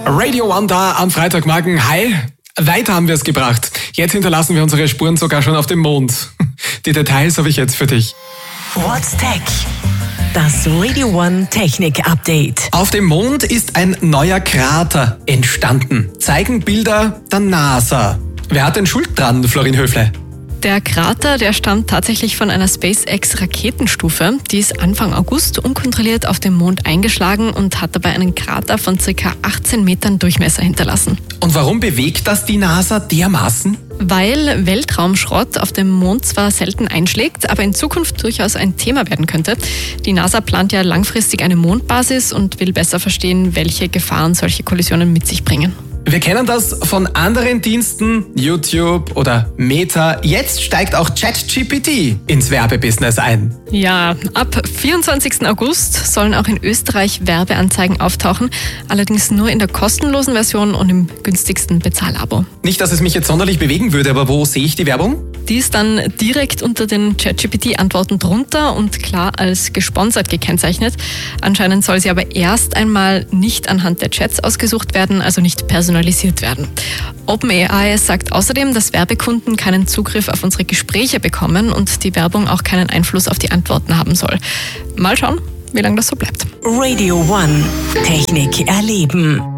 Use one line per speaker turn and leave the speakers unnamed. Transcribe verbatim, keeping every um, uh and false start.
Radio One da am Freitagmorgen. Hi, weiter haben wir es gebracht. Jetzt hinterlassen wir unsere Spuren sogar schon auf dem Mond. Die Details habe ich jetzt für dich.
What's Tech? Das Radio One Technik Update.
Auf dem Mond ist ein neuer Krater entstanden. Zeigen Bilder der NASA. Wer hat denn Schuld dran, Florin Höfle?
Der Krater, der stammt tatsächlich von einer SpaceX-Raketenstufe. Die ist Anfang August unkontrolliert auf dem Mond eingeschlagen und hat dabei einen Krater von ca. achtzehn Metern Durchmesser hinterlassen.
Und warum bewegt das die NASA dermaßen?
Weil Weltraumschrott auf dem Mond zwar selten einschlägt, aber in Zukunft durchaus ein Thema werden könnte. Die NASA plant ja langfristig eine Mondbasis und will besser verstehen, welche Gefahren solche Kollisionen mit sich bringen.
Wir kennen das von anderen Diensten, YouTube oder Meta. Jetzt steigt auch ChatGPT ins Werbebusiness ein.
Ja, ab vierundzwanzigsten August sollen auch in Österreich Werbeanzeigen auftauchen, allerdings nur in der kostenlosen Version und im günstigsten Bezahlabo.
Nicht, dass es mich jetzt sonderlich bewegen würde, aber wo sehe ich die Werbung?
Die ist dann direkt unter den ChatGPT-Antworten drunter und klar als gesponsert gekennzeichnet. Anscheinend soll sie aber erst einmal nicht anhand der Chats ausgesucht werden, also nicht personalisiert werden. OpenAI sagt außerdem, dass Werbekunden keinen Zugriff auf unsere Gespräche bekommen und die Werbung auch keinen Einfluss auf die Antworten haben soll. Mal schauen, wie lange das so bleibt.
Radio One Technik erleben.